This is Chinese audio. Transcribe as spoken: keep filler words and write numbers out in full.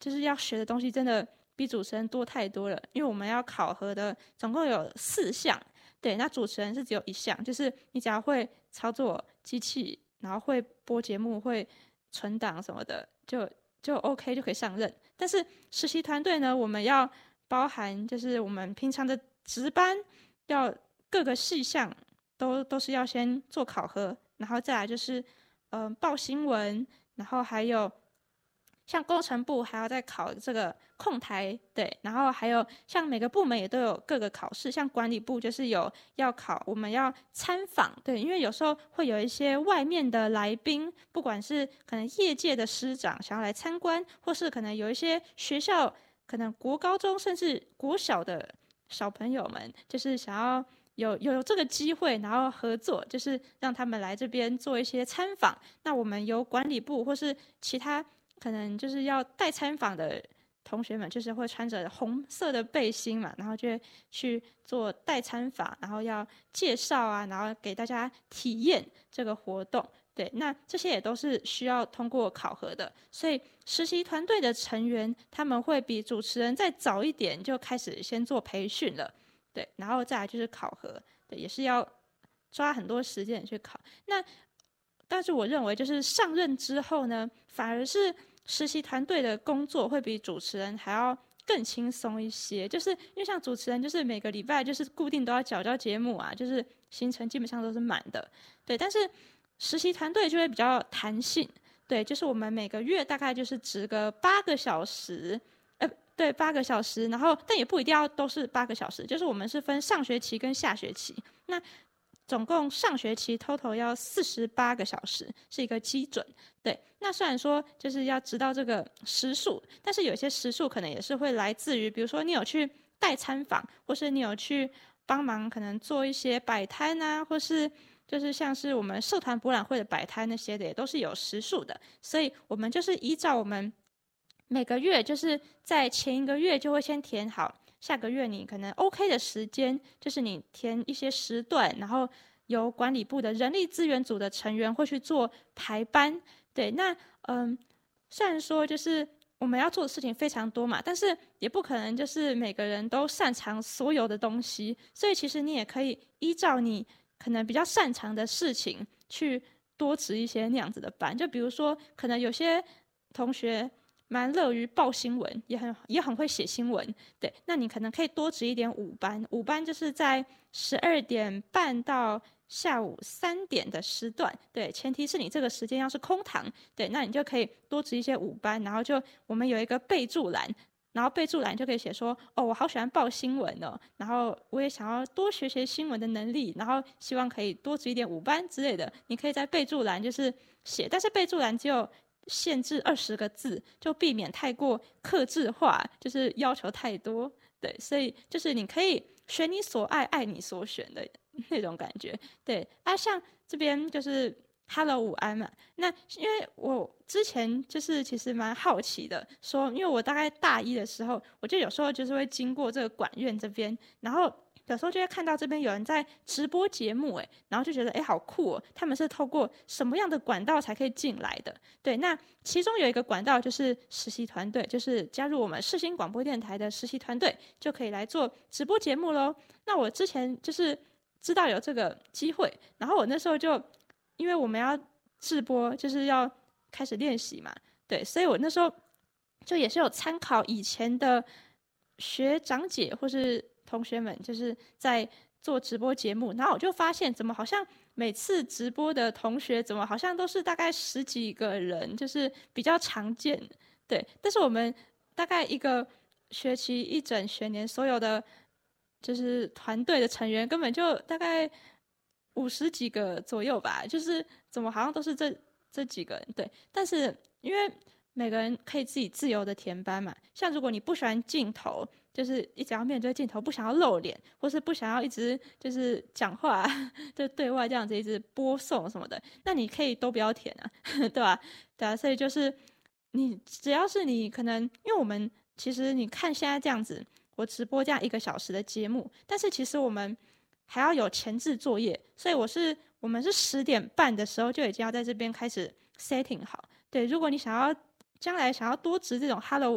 就是要学的东西真的比主持人多太多了，因为我们要考核的总共有四项，对，那主持人是只有一项，就是你只要会操作机器，然后会播节目、会存档什么的，就就 OK 就可以上任。但是实习团队呢，我们要包含就是我们平常的值班，要各个细项都都是要先做考核，然后再来就是嗯、呃、报新闻，然后还有像工程部还要再考这个控台，对，然后还有像每个部门也都有各个考试，像管理部就是有要考，我们要参访，对，因为有时候会有一些外面的来宾，不管是可能业界的师长想要来参观，或是可能有一些学校，可能国高中甚至国小的小朋友们，就是想要有有这个机会，然后合作，就是让他们来这边做一些参访。那我们由管理部或是其他可能就是要带参访的同学们，就是会穿着红色的背心嘛，然后就会去做带参访，然后要介绍啊，然后给大家体验这个活动。对，那这些也都是需要通过考核的，所以实习团队的成员他们会比主持人再早一点就开始先做培训了，对，然后再来就是考核，对，也是要抓很多时间去考。那但是我认为，就是上任之后呢，反而是实习团队的工作会比主持人还要更轻松一些。就是因为像主持人，就是每个礼拜就是固定都要缴交节目啊，就是行程基本上都是满的，对。但是实习团队就会比较弹性，对，就是我们每个月大概就是值个八个小时，呃，对，八个小时，然后但也不一定要都是八个小时，就是我们是分上学期跟下学期，那总共上学期 total 要四十八个小时，是一个基准。对，那虽然说就是要知道这个时数，但是有些时数可能也是会来自于，比如说你有去带参访，或是你有去帮忙，可能做一些摆摊啊，或是就是像是我们社团博览会的摆摊那些的，也都是有时数的。所以我们就是依照我们每个月，就是在前一个月就会先填好。下个月你可能 OK 的时间，就是你填一些时段，然后由管理部的人力资源组的成员会去做排班。对，那嗯，虽然说就是我们要做的事情非常多嘛，但是也不可能就是每个人都擅长所有的东西，所以其实你也可以依照你可能比较擅长的事情去多值一些那样子的班。就比如说，可能有些同学蛮乐于报新闻，也很也很会写新闻，对，那你可能可以多值一点午班，午班就是在十二点半到下午三点的时段，对，前提是你这个时间要是空堂，对，那你就可以多值一些午班，然后就我们有一个备注栏，然后备注栏就可以写说，哦，我好喜欢报新闻哦，然后我也想要多学学新闻的能力，然后希望可以多值一点午班之类的，你可以在备注栏就是写，但是备注栏只有限制二十个字，就避免太过客制化，就是要求太多。对，所以就是你可以选你所爱，爱你所选的那种感觉。对啊，像这边就是 Hello 午安嘛。那因为我之前就是其实蛮好奇的，说因为我大概大一的时候，我就有时候就是会经过这个管院这边，然后有时候就会看到这边有人在直播节目，哎，然后就觉得哎好酷哦，他们是透过什么样的管道才可以进来的？对，那其中有一个管道就是实习团队，就是加入我们世新广播电台的实习团队，就可以来做直播节目咯。那我之前就是知道有这个机会，然后我那时候就因为我们要直播，就是要开始练习嘛，对，所以我那时候就也是有参考以前的学长姐或是同学们，就是在做直播节目，然后我就发现，怎么好像每次直播的同学，怎么好像都是大概十几个人，就是比较常见，对。但是我们大概一个学期一整学年，所有的就是团队的成员，根本就大概五十几个左右吧，就是怎么好像都是这这几个人，对。但是因为每个人可以自己自由的填班嘛，像如果你不喜欢镜头，就是一直要面对镜头，不想要露脸，或是不想要一直就是讲话，就对外这样子一直播送什么的，那你可以都不要填啊，对吧？对啊，所以就是你只要是你可能，因为我们其实你看现在这样子，我直播这样一个小时的节目，但是其实我们还要有前置作业，所以我是我们是十点半的时候就已经要在这边开始 setting 好。对，如果你想要将来想要多值这种 Hello